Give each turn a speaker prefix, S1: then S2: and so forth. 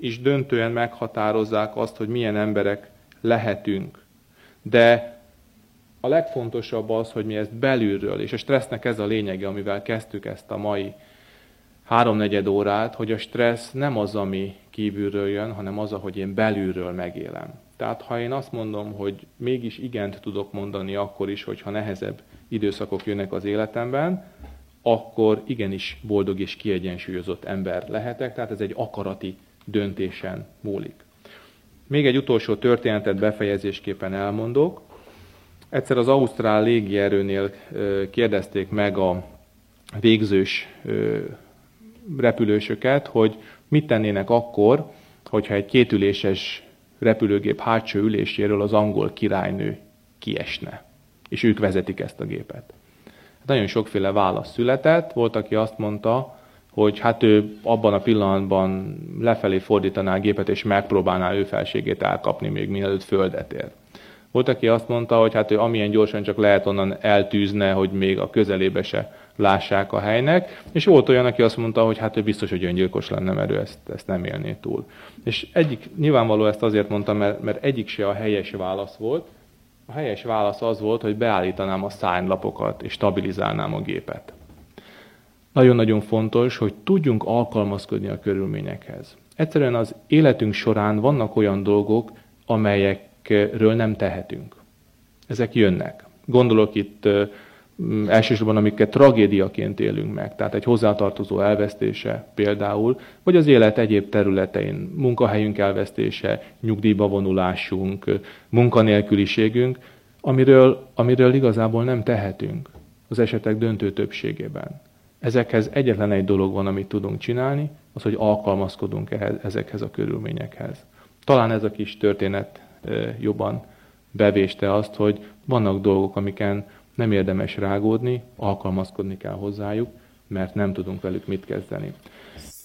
S1: is döntően meghatározzák azt, hogy milyen emberek lehetünk. De a legfontosabb az, hogy mi ezt belülről, és a stressznek ez a lényege, amivel kezdtük ezt a mai 3-4 órát, hogy a stressz nem az, ami kívülről jön, hanem az, ahogy én belülről megélem. Tehát ha én azt mondom, hogy mégis igent tudok mondani akkor is, hogyha nehezebb időszakok jönnek az életemben, akkor igenis boldog és kiegyensúlyozott ember lehetek, tehát ez egy akarati döntésen múlik. Még egy utolsó történetet befejezésképpen elmondok. Egyszer az ausztrál légierőnél kérdezték meg a végzős repülősöket, hogy mit tennének akkor, hogyha egy kétüléses repülőgép hátsó üléséről az angol királynő kiesne, és ők vezetik ezt a gépet. Nagyon sokféle válasz született, volt, aki azt mondta, hogy hát ő abban a pillanatban lefelé fordítaná a gépet, és megpróbálná ő felségét elkapni, még mielőtt földet ér. Volt, aki azt mondta, hogy hát ő amilyen gyorsan csak lehet onnan eltűzne, hogy még a közelébe se lássák a helynek, és volt olyan, aki azt mondta, hogy hát ő biztos, hogy öngyilkos lenne, mert ő ezt nem élné túl. És nyilvánvaló ezt azért mondtam, mert egyik se a helyes válasz volt. A helyes válasz az volt, hogy beállítanám a szárnylapokat, és stabilizálnám a gépet. Nagyon-nagyon fontos, hogy tudjunk alkalmazkodni a körülményekhez. Egyszerűen az életünk során vannak olyan dolgok, amelyekről nem tehetünk. Ezek jönnek. Gondolok itt elsősorban, amiket tragédiaként élünk meg, tehát egy hozzátartozó elvesztése például, vagy az élet egyéb területein, munkahelyünk elvesztése, nyugdíjba vonulásunk, munkanélküliségünk, amiről igazából nem tehetünk az esetek döntő többségében. Ezekhez egyetlen egy dolog van, amit tudunk csinálni, az, hogy alkalmazkodunk ezekhez a körülményekhez. Talán ez a kis történet jobban bevéste azt, hogy vannak dolgok, amiken nem érdemes rágódni, alkalmazkodni kell hozzájuk, mert nem tudunk velük mit kezdeni.